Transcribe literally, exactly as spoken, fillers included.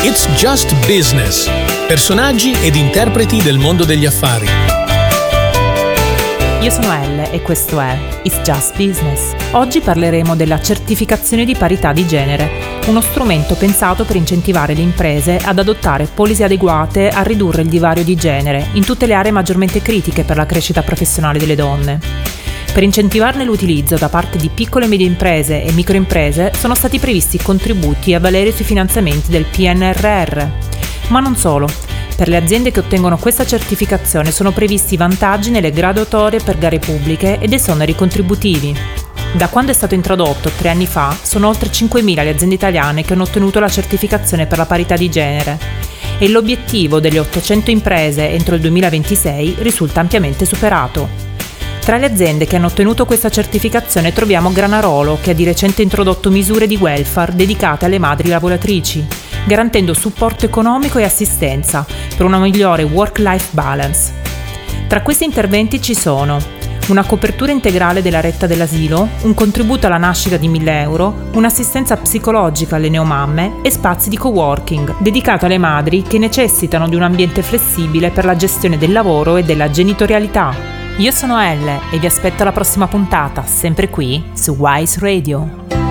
It's Just Business. Personaggi ed interpreti del mondo degli affari. Io sono Elle e questo è It's Just Business. Oggi parleremo della certificazione di parità di genere, uno strumento pensato per incentivare le imprese ad adottare policy adeguate a ridurre il divario di genere in tutte le aree maggiormente critiche per la crescita professionale delle donne. Per incentivarne l'utilizzo da parte di piccole e medie imprese e microimprese sono stati previsti contributi a valere sui finanziamenti del P N R R. Ma non solo. Per le aziende che ottengono questa certificazione sono previsti vantaggi nelle graduatorie per gare pubbliche ed esoneri contributivi. Da quando è stato introdotto, tre anni fa, sono oltre cinquemila le aziende italiane che hanno ottenuto la certificazione per la parità di genere e l'obiettivo delle ottocento imprese entro il duemilaventisei risulta ampiamente superato. Tra le aziende che hanno ottenuto questa certificazione troviamo Granarolo, che ha di recente introdotto misure di welfare dedicate alle madri lavoratrici, garantendo supporto economico e assistenza per una migliore work-life balance. Tra questi interventi ci sono una copertura integrale della retta dell'asilo, un contributo alla nascita di mille euro, un'assistenza psicologica alle neomamme e spazi di coworking dedicato alle madri che necessitano di un ambiente flessibile per la gestione del lavoro e della genitorialità. Io sono Elle e vi aspetto alla prossima puntata, sempre qui su Wise Radio.